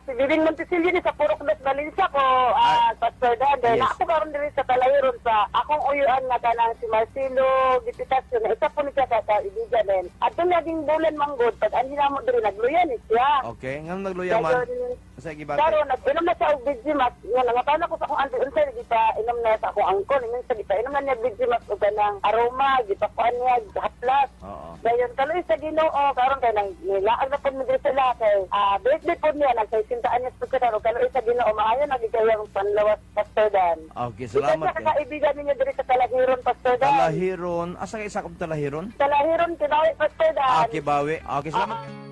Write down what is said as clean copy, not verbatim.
si Bibing Montesilio ni sa Purok Las Valencia ko, Pastor Dan. Dahil Yes. ako karon diri sa Talahiron sa akong uyuan nga kanang si Marcelo Dipitasyon. Isa po ni siya sa ibigan din. At yung naging bulan manggod, pag ang hinamo diri nagluya ni siya. Okay, nga nagluya man. Sa gibati. Pero nag-inom na siya og Vigimax. Nga nangatana ko sa akong auntie unsay gipa inom na sa akong angkon. Minsan gipa inom na niya Vigimax og kanang aroma, gipakuan niya haplas. Oo. Dayon tuloy sa Ginoo karon kay nang nilaag na pud mi diri sila kay birthday pud niya nagsintaan niya sa pagkataro tuloy sa Ginoo maayo na gigayang panlawas Pastor Dan. Okay, salamat Ika kay. kaibigan ninyo diri sa Talahiron Pastor Dan. Talahiron. Asa kay sakop Talahiron? Talahiron kinawi Pastor Dan. Kibawi. Okay, salamat.